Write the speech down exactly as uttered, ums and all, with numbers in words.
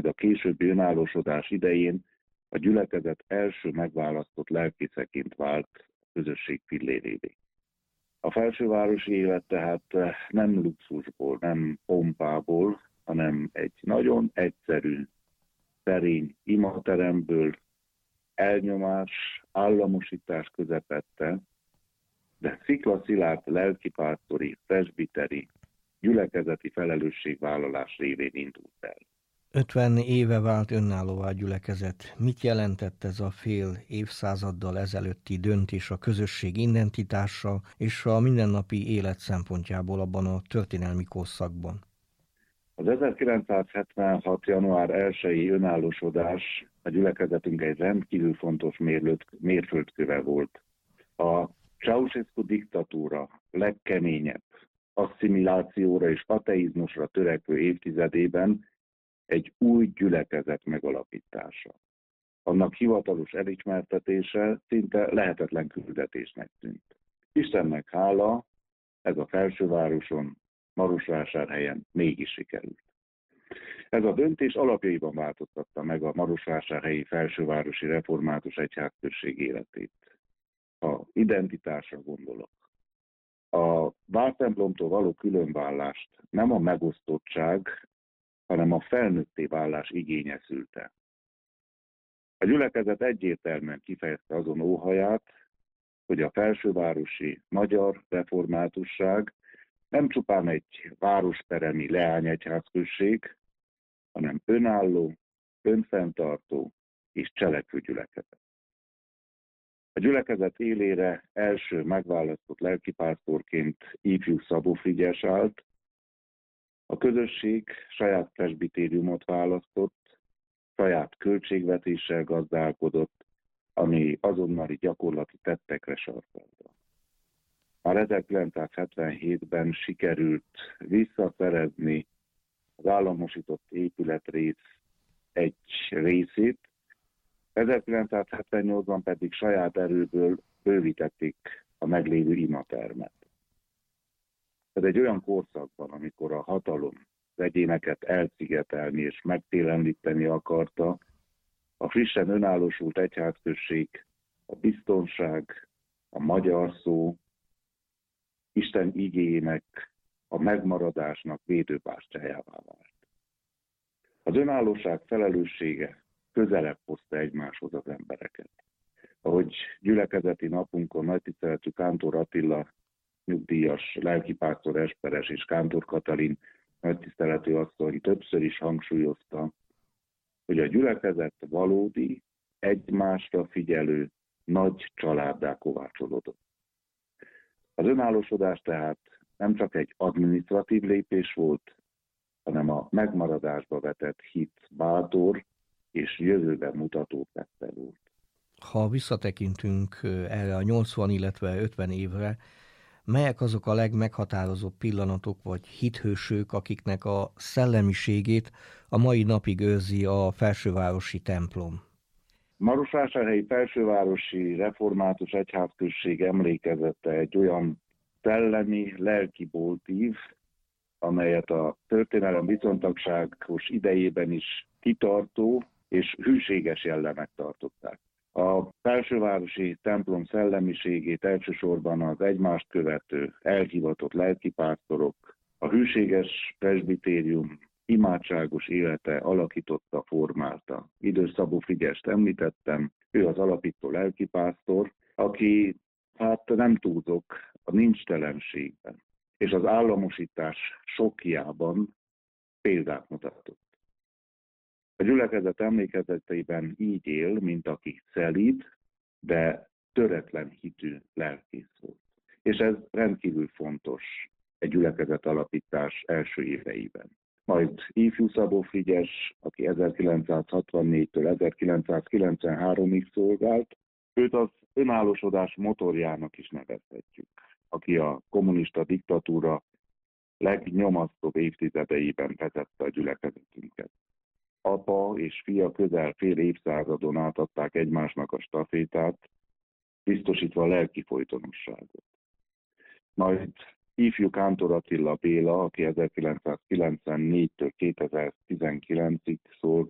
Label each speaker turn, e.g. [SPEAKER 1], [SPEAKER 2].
[SPEAKER 1] majd a későbbi önállósodás idején a gyülekezet első megválasztott lelkészeként vált a közösség pillérévé. A felsővárosi élet tehát nem luxusból, nem pompából, hanem egy nagyon egyszerű, szerény imateremből, elnyomás, államosítás közepette, de sziklaszilárd lelkipásztori, presbiteri, gyülekezeti felelősségvállalás révén indult el.
[SPEAKER 2] ötven éve vált önállóvá a gyülekezet. Mit jelentett ez a fél évszázaddal ezelőtti döntés a közösség identitása és a mindennapi élet szempontjából abban a történelmi korszakban?
[SPEAKER 1] Az ezerkilencszázhetvenhat. január elsejei önállósodás a gyülekezetünk egy rendkívül fontos mérföldköve volt. A Ceausescu diktatúra legkeményebb asszimilációra és ateizmusra törekvő évtizedében egy új gyülekezet megalapítása. Annak hivatalos elismertetése szinte lehetetlen küldetésnek tűnt. Istennek hála, ez a felsővároson, Marosvásárhelyen mégis sikerült. Ez a döntés alapjaiban változtatta meg a marosvásárhelyi felsővárosi református egyházközség életét. A identitásra gondolok. A vártemplomtól való különvállást nem a megosztottság, hanem a felnőtté válás igénye szülte. A gyülekezet egyértelműen kifejezte azon óhaját, hogy a felsővárosi magyar reformátusság nem csupán egy városperemi leányegyházközség, hanem önálló, önfenntartó és cselekvő gyülekezet. A gyülekezet élére első megválasztott lelkipásztorként ifjú Szabó Frigyes állt. A közösség saját presbitériumot választott, saját költségvetéssel gazdálkodott, ami azonnali gyakorlati tettekre sarkalta. Már ezerkilencszázhetvenhétben sikerült visszaszerezni az államosított épületrész egy részét, ezerkilencszázhetvennyolcban pedig saját erőből bővítették a meglévő imatermet. Ez egy olyan korszakban, amikor a hatalom az egyéneket elszigetelni és megtéleníteni akarta, a frissen önállósult egyházközség, a biztonság, a magyar szó, Isten igéjének, a megmaradásnak védőbástyájává vált. Az önállóság felelőssége közelebb hozta egymáshoz az embereket. Ahogy gyülekezeti napunkon nagytiszteletű Kántor Attila, nyugdíjas lelkipásztor Esperes és Kántor Katalin nagytiszteletű asszony többször is hangsúlyozta, hogy a gyülekezet valódi, egymásra figyelő, nagy családdá kovácsolódott. Az önállósodás tehát nem csak egy adminisztratív lépés volt, hanem a megmaradásba vetett hit bátor és jövőben mutató tette volt.
[SPEAKER 2] Ha visszatekintünk erre a nyolcvan, illetve ötven évre, melyek azok a legmeghatározóbb pillanatok vagy hithősök, akiknek a szellemiségét a mai napig őrzi a felsővárosi templom?
[SPEAKER 1] Marosvásárhelyi felsővárosi református egyházközség emlékezete egy olyan szellemi, lelki boltív, amelyet a történelem viszontagságos idejében is kitartó és hűséges jellemek tartották. A felsővárosi templom szellemiségét elsősorban az egymást követő, elhivatott lelkipásztorok, a hűséges presbitérium imádságos élete alakította, formálta. Idős Szabó Frigyest említettem, ő az alapító lelkipásztor, aki, hát nem túlzok, a nincstelenségben és az államosítás sokjában példát mutatott. A gyülekezet emlékezeteiben így él, mint aki szelíd, de töretlen hitű lelkész volt. És ez rendkívül fontos egy gyülekezet alapítás első éveiben. Majd ifjú Szabó Frigyes, aki ezerkilencszázhatvannégytől ezerkilencszázkilencvenháromig szolgált, őt az önállósodás motorjának is nevezhetjük, aki a kommunista diktatúra legnyomasztóbb évtizedeiben vezette a gyülekezetünket. Apa és fia közel fél évszázadon átadták egymásnak a stafétát, biztosítva a lelki folytonosságot. Majd ifjú Kántor Attila Béla, aki ezerkilencszázkilencvennégytől kétezer-tizenkilencig szolgált,